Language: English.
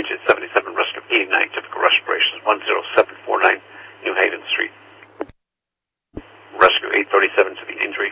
engine 77, rescue 89, typical restoration 10749, New Haven Street. Rescue 837 to the injury.